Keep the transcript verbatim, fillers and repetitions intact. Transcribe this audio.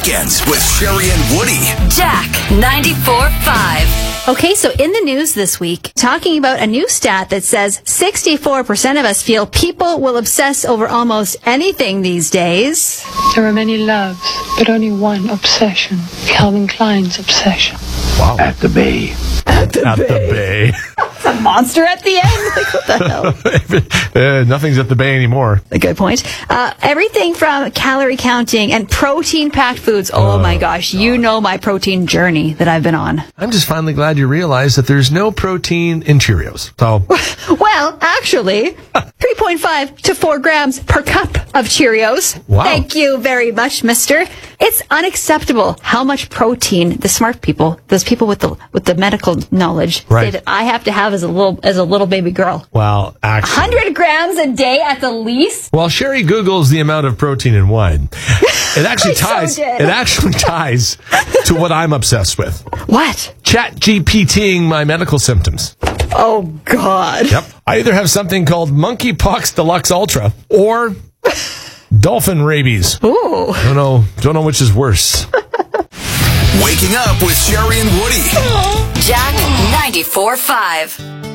Weekends with Sherry and Woody. Jack ninety-four point five. Okay, so in the news this week, talking about a new stat that says sixty-four percent of us feel people will obsess over almost anything these days. There are many loves, but only one obsession. Calvin Klein's obsession. Wow. At the Bay. At the At Bay. the Bay. It's a monster at the end. Like, what the hell? uh, nothing's at the Bay anymore. A good point. Uh, everything from calorie counting and protein-packed foods. Oh, Oh, my gosh. You know my protein journey that I've been on. I'm just finally glad you realize that there's no protein in Cheerios. So, Well, actually, three point five to four grams per cup of Cheerios. Wow. Thank you very much, mister. It's unacceptable how much protein the smart people, those people with the with the medical knowledge, Right. say that I have to have as a little as a little baby girl. well, actually. one hundred grams a day at the least? Well, Sherry Googles the amount of protein in wine. It actually I so ties. did. It actually ties to what I'm obsessed with. What? Chat GPTing my medical symptoms. Oh, God. Yep. I either have something called Monkeypox Deluxe Ultra or dolphin rabies. Ooh. Don't know. Don't know which is worse. Waking up with Sherry and Woody. Jack ninety-four point five.